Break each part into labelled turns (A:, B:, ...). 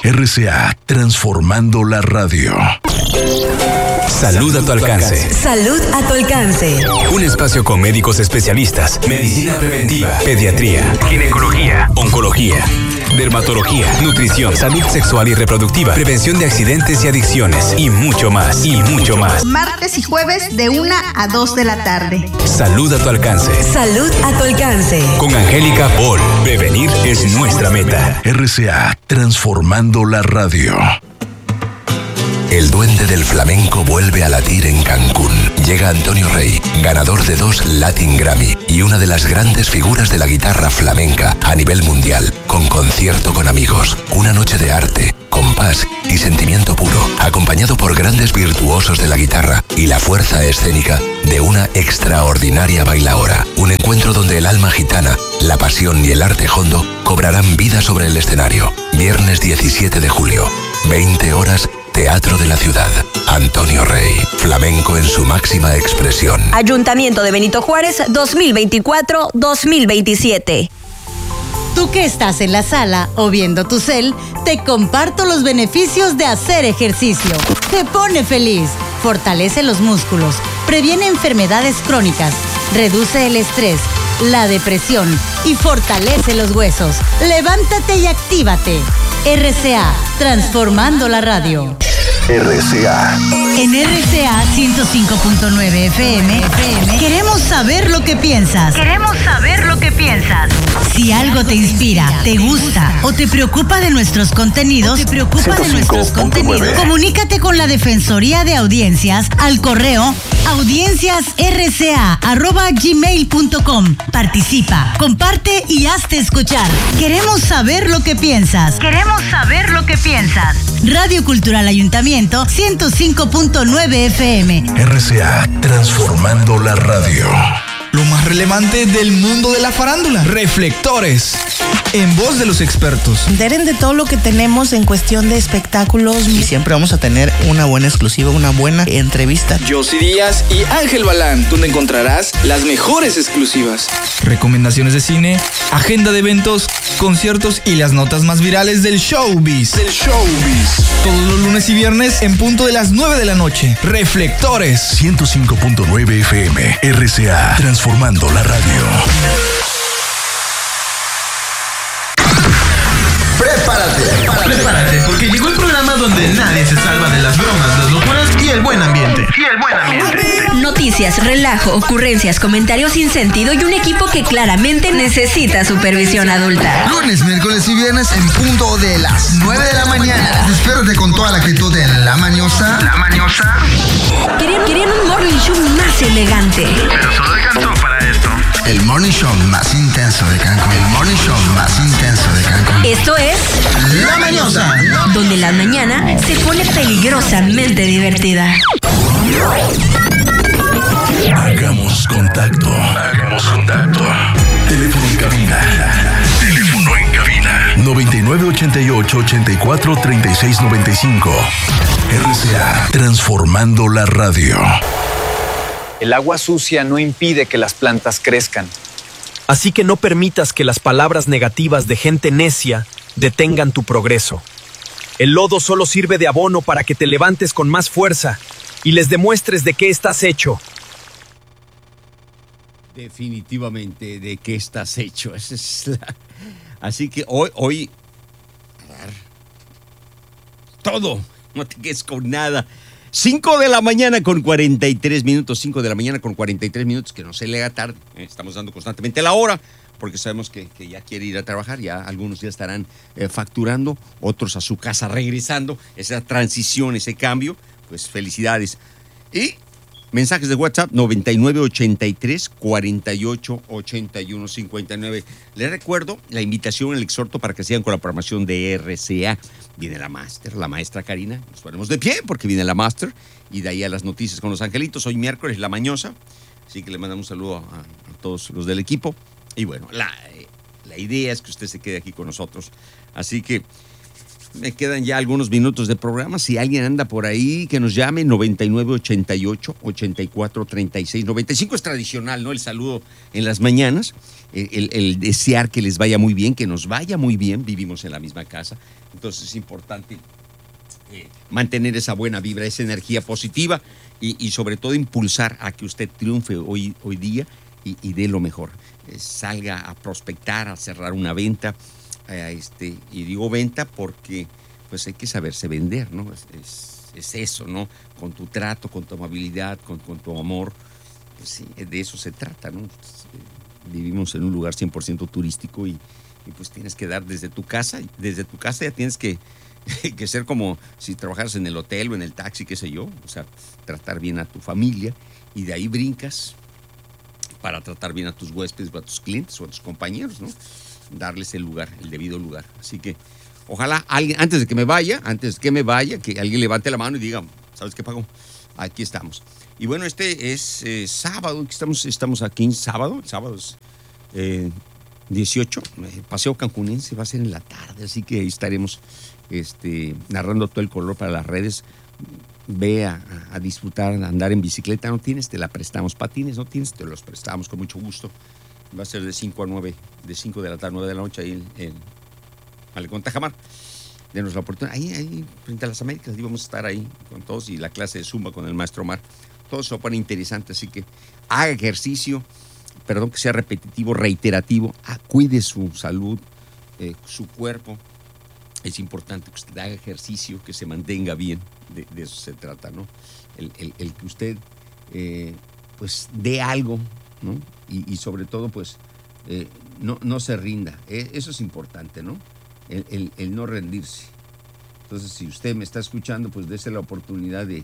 A: RCA, transformando la radio.
B: Salud a tu alcance.
C: Salud a tu alcance.
B: Un espacio con médicos especialistas, medicina preventiva, pediatría, ginecología, oncología, dermatología, nutrición, salud sexual y reproductiva, prevención de accidentes y adicciones y mucho más,
D: Martes y jueves de 1 a 2 de la tarde.
B: Salud a tu alcance.
C: Salud a tu alcance.
B: Con Angélica Paul. Prevenir es nuestra meta.
A: RCA, transformando la radio.
E: El duende del flamenco vuelve a latir en Cancún. Llega Antonio Rey, ganador de 2 Latin Grammy y una de las grandes figuras de la guitarra flamenca a nivel mundial, con concierto con amigos, una noche de arte, compás y sentimiento puro, acompañado por grandes virtuosos de la guitarra y la fuerza escénica de una extraordinaria bailaora. Un encuentro donde el alma gitana, la pasión y el arte hondo cobrarán vida sobre el escenario. Viernes 17 de julio, 20 horas, Teatro de la Ciudad. Antonio Rey, flamenco en su máxima expresión.
C: Ayuntamiento de Benito Juárez 2024-2027.
F: Tú que estás en la sala o viendo tu cel, te comparto los beneficios de hacer ejercicio. Te pone feliz, fortalece los músculos, previene enfermedades crónicas, reduce el estrés, la depresión y fortalece los huesos. Levántate y actívate. RCA, transformando la radio.
A: RCA.
F: En RCA 105.9 FM queremos saber lo que piensas. Si algo te inspira, te gusta o te preocupa de nuestros contenidos, comunícate con la Defensoría de Audiencias al correo audienciasrca@gmail.com. Participa, comparte y hazte escuchar. Queremos saber lo que piensas. Radio Cultural Ayuntamiento 105.9 FM.
A: RCA, transformando la radio.
G: Lo más relevante del mundo de la farándula. Reflectores. En voz de los expertos.
H: Enteren de todo lo que tenemos en cuestión de espectáculos.
I: Y siempre vamos a tener una buena exclusiva, una buena entrevista.
J: Josy Díaz y Ángel Balán, donde encontrarás las mejores exclusivas.
G: Recomendaciones de cine, agenda de eventos, conciertos y las notas más virales del showbiz. Todos los lunes y viernes en punto de las 9 de la noche. Reflectores.
A: 105.9 FM. RCA, transformando la radio.
K: Prepárate, porque llegó el programa donde nadie se salva de las bromas, las locuras y el buen ambiente.
C: Noticias, relajo, ocurrencias, comentarios sin sentido y un equipo que claramente necesita supervisión adulta.
L: Lunes, miércoles y viernes en punto de las 9 de la mañana. Despérate con toda la actitud de La Mañosa.
C: Querían un morning show más elegante.
K: Pero solo alcanzó para esto.
L: El morning show más intenso de Cancún.
C: Esto es
L: La Mañosa.
C: Donde la mañana se pone peligrosamente divertida.
A: Hagamos contacto. Teléfono en cabina. 9988-843695. RCA, transformando la radio.
M: El agua sucia no impide que las plantas crezcan.
N: Así que no permitas que las palabras negativas de gente necia detengan tu progreso. El lodo solo sirve de abono para que te levantes con más fuerza y les demuestres de qué estás hecho.
O: Definitivamente de qué estás hecho. Esa es la... Así que hoy todo, no te quedes con nada. 5 de la mañana con 43 minutos, que no se le haga tarde. Estamos dando constantemente la hora, porque sabemos que ya quiere ir a trabajar, ya algunos ya estarán facturando, otros a su casa regresando. Esa transición, ese cambio, pues felicidades. Y mensajes de WhatsApp 9983-488159. Les recuerdo la invitación, el exhorto para que sigan con la programación de RCA. Viene la máster, la maestra Karina. Nos ponemos de pie porque viene la máster. Y de ahí a las noticias con los angelitos. Hoy miércoles, La Mañosa. Así que le mandamos un saludo a todos los del equipo. Y bueno, la idea es que usted se quede aquí con nosotros. Así que me quedan ya algunos minutos de programa. Si alguien anda por ahí, que nos llame 9988-843695. Es tradicional, ¿no? El saludo en las mañanas. El desear que les vaya muy bien, que nos vaya muy bien. Vivimos en la misma casa. Entonces es importante mantener esa buena vibra, esa energía positiva y sobre todo impulsar a que usted triunfe hoy día y dé lo mejor. Salga a prospectar, a cerrar una venta. Y digo venta porque pues hay que saberse vender, ¿no? Es eso, ¿no? Con tu trato, con tu amabilidad, con tu amor. Pues sí, de eso se trata, ¿no? Vivimos en un lugar 100% turístico y pues tienes que dar desde tu casa. Desde tu casa ya tienes que ser como si trabajaras en el hotel o en el taxi, qué sé yo. O sea, tratar bien a tu familia y de ahí brincas para tratar bien a tus huéspedes o a tus clientes o a tus compañeros, ¿no? Darles el lugar, el debido lugar. Así que ojalá alguien, antes de que me vaya, que alguien levante la mano y diga, ¿sabes qué, Paco? Aquí estamos. Y bueno, este es sábado, estamos aquí en sábado, el sábado es 18, Paseo Cancunense, va a ser en la tarde, así que ahí estaremos narrando todo el color para las redes. Ve a disfrutar, a andar en bicicleta. No tienes, te la prestamos. Patines no tienes, te los prestamos con mucho gusto. Va a ser de 5 a 9, de 5 de la tarde, 9 de la noche ahí en Malecón Tajamar. Denos la oportunidad. Ahí frente a las Américas, íbamos a estar ahí con todos y la clase de Zumba con el maestro Omar. Todo se pone interesante, así que haga ejercicio, perdón que sea repetitivo, reiterativo, cuide su salud, su cuerpo. Es importante que usted haga ejercicio, que se mantenga bien, de eso se trata, ¿no? El que usted pues dé algo, ¿no? Y sobre todo pues no se rinda, eso es importante, ¿no? El no rendirse. Entonces si usted me está escuchando, pues dése la oportunidad de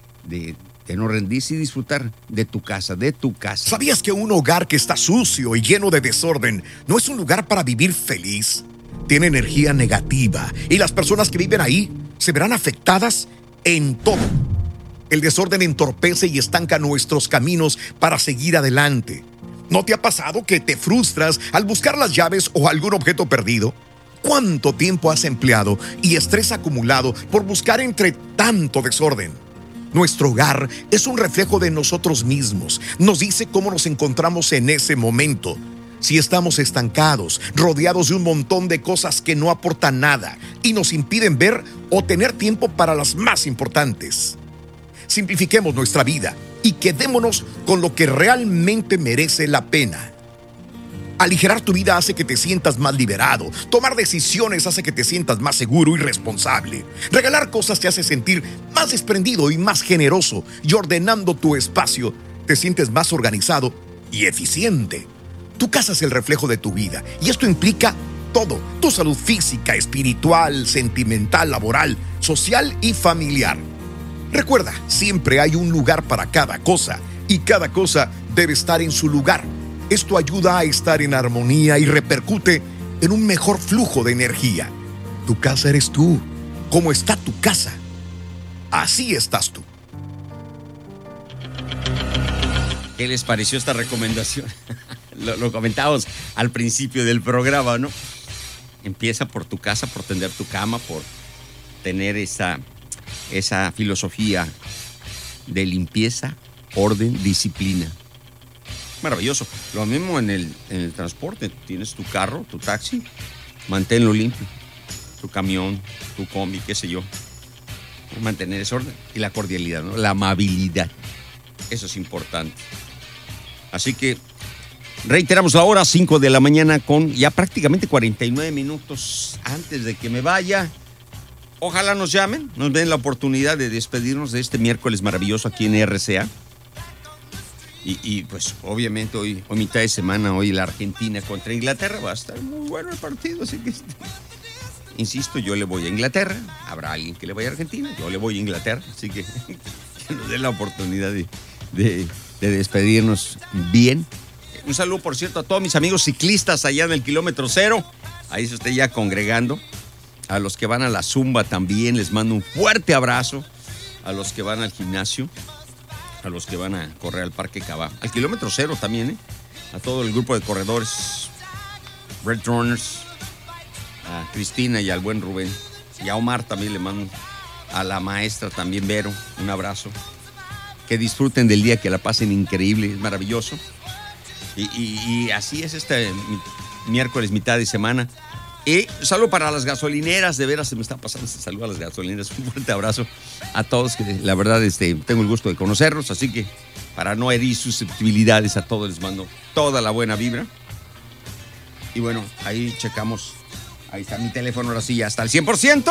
O: no rendirse y disfrutar de tu casa.
P: ¿Sabías que un hogar que está sucio y lleno de desorden no es un lugar para vivir feliz? Tiene energía negativa y las personas que viven ahí se verán afectadas en todo. El desorden entorpece y estanca nuestros caminos para seguir adelante. ¿No te ha pasado que te frustras al buscar las llaves o algún objeto perdido? ¿Cuánto tiempo has empleado y estrés acumulado por buscar entre tanto desorden? Nuestro hogar es un reflejo de nosotros mismos. Nos dice cómo nos encontramos en ese momento. Si estamos estancados, rodeados de un montón de cosas que no aportan nada y nos impiden ver o tener tiempo para las más importantes. Simplifiquemos nuestra vida y quedémonos con lo que realmente merece la pena. Aligerar tu vida hace que te sientas más liberado. Tomar decisiones hace que te sientas más seguro y responsable. Regalar cosas te hace sentir más desprendido y más generoso. Y ordenando tu espacio, te sientes más organizado y eficiente. Tu casa es el reflejo de tu vida y esto implica todo. Tu salud física, espiritual, sentimental, laboral, social y familiar. Recuerda, siempre hay un lugar para cada cosa y cada cosa debe estar en su lugar. Esto ayuda a estar en armonía y repercute en un mejor flujo de energía. Tu casa eres tú. ¿Cómo está tu casa? Así estás tú.
O: ¿Qué les pareció esta recomendación? Lo comentábamos al principio del programa, ¿no? Empieza por tu casa, por tender tu cama, por tener esa filosofía de limpieza, orden, disciplina. Maravilloso. Lo mismo en el transporte. Tienes tu carro, tu taxi, manténlo limpio. Tu camión, tu combi, qué sé yo. Mantener ese orden y la cordialidad, ¿no? La amabilidad. Eso es importante. Así que reiteramos la hora, 5 de la mañana con ya prácticamente 49 minutos antes de que me vaya. Ojalá nos llamen, nos den la oportunidad de despedirnos de este miércoles maravilloso aquí en RCA. Y pues obviamente hoy mitad de semana, hoy la Argentina contra Inglaterra, va a estar muy bueno el partido, así que insisto, yo le voy a Inglaterra, habrá alguien que le vaya a Argentina, yo le voy a Inglaterra, así que nos den la oportunidad de despedirnos bien. Un saludo, por cierto, a todos mis amigos ciclistas allá en el kilómetro 0, ahí se está ya congregando. A los que van a la Zumba también les mando un fuerte abrazo, a los que van al gimnasio, a los que van a correr al Parque Cabá, al kilómetro 0 también, a todo el grupo de corredores, Red Runners, a Cristina y al buen Rubén, Y a Omar también le mando, a la maestra también, Vero, un abrazo. Que disfruten del día, que la pasen increíble, es maravilloso. Y así es este miércoles, mitad de semana. Y saludo para las gasolineras, de veras se me está pasando este saludo a las gasolineras. Un fuerte abrazo a todos, que la verdad tengo el gusto de conocerlos, así que para no herir susceptibilidades a todos les mando toda la buena vibra. Y bueno, ahí checamos, ahí está mi teléfono, ahora sí ya está al 100%.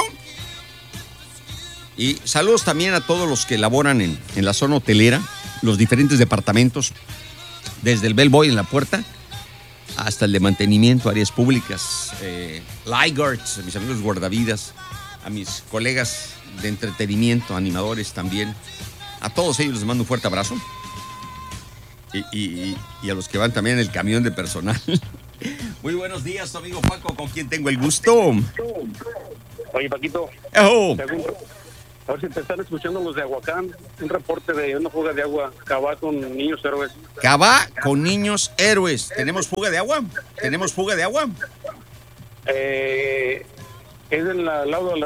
O: Y saludos también a todos los que laboran en la zona hotelera, los diferentes departamentos, desde el bellboy en la puerta hasta el de mantenimiento, áreas públicas, lifeguards, mis amigos guardavidas, a mis colegas de entretenimiento, animadores también. A todos ellos les mando un fuerte abrazo. Y a los que van también en el camión de personal. Muy buenos días, tu amigo Paco, con quien tengo el gusto.
Q: Oye, Paquito.
O: Oh.
Q: A ver si te están escuchando los de Aguacán. Un reporte de una fuga de agua. Cabá con niños héroes.
O: Cabá con niños héroes. ¿Tenemos fuga de agua? ¿Tenemos fuga de agua?
Q: Es del lado de la